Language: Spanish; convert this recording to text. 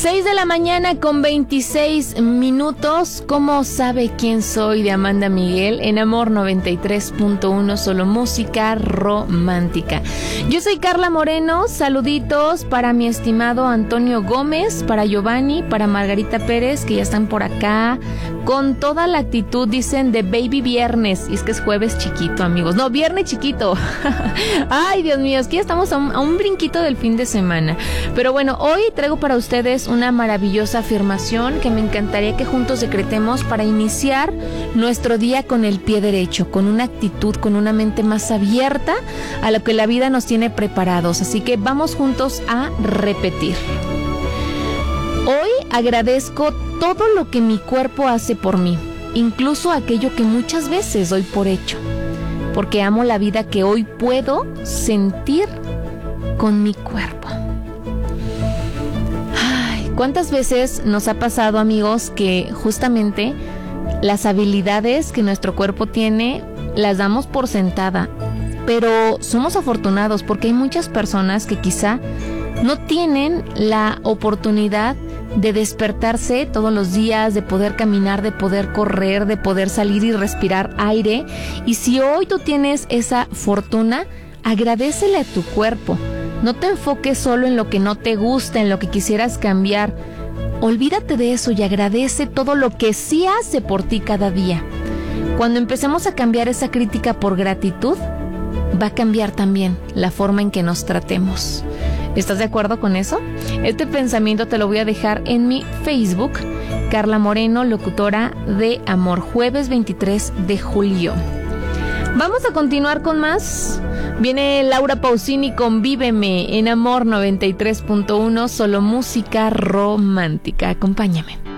6 de la mañana con 26 minutos. ¿Cómo sabe quién soy? De Amanda Miguel en Amor 93.1, solo música romántica. Yo soy Carla Moreno. Saluditos para mi estimado Antonio Gómez, para Giovanni, para Margarita Pérez, que ya están por acá con toda la actitud, dicen, de baby viernes. Y es que es jueves chiquito, amigos. No, viernes chiquito. Ay, Dios mío, es que ya estamos a un brinquito del fin de semana. Pero bueno, hoy traigo para ustedes una maravillosa afirmación que me encantaría que juntos decretemos para iniciar nuestro día con el pie derecho, con una actitud, con una mente más abierta a lo que la vida nos tiene preparados. Así que vamos juntos a repetir. Hoy agradezco todo lo que mi cuerpo hace por mí, incluso aquello que muchas veces doy por hecho, porque amo la vida que hoy puedo sentir con mi cuerpo. ¿Cuántas veces nos ha pasado, amigos, que justamente las habilidades que nuestro cuerpo tiene las damos por sentada? Pero somos afortunados porque hay muchas personas que quizá no tienen la oportunidad de despertarse todos los días, de poder caminar, de poder correr, de poder salir y respirar aire. Y si hoy tú tienes esa fortuna, agradécele a tu cuerpo. No te enfoques solo en lo que no te gusta, en lo que quisieras cambiar. Olvídate de eso y agradece todo lo que sí hace por ti cada día. Cuando empecemos a cambiar esa crítica por gratitud, va a cambiar también la forma en que nos tratemos. ¿Estás de acuerdo con eso? Este pensamiento te lo voy a dejar en mi Facebook, Carla Moreno, locutora de Amor, jueves 23 de julio. Vamos a continuar con más. Viene Laura Pausini con Víveme en Amor 93.1, solo música romántica. Acompáñame.